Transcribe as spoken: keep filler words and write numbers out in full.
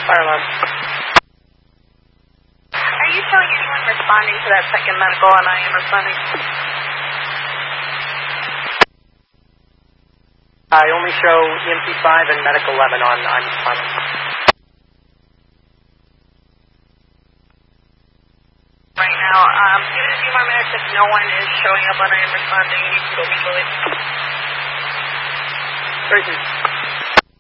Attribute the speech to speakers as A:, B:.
A: Fire alarm.
B: Are you showing anyone responding to that second medical and I am responding?
A: I only show E M T five and medical eleven on I'm responding.
B: Right now, um, give it a few more minutes. If no one is showing up on I am responding, you can go immediately.
A: Tracy.